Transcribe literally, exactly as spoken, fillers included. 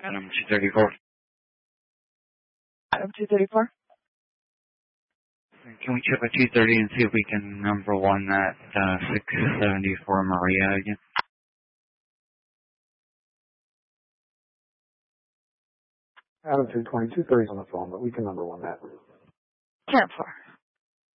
Adam two thirty-four. Adam two thirty-four. Can we check with two thirty and see if we can number one that uh, six seventy-four Maria again? Adam two twenty, two thirty's on the phone, but we can number one that. ten four.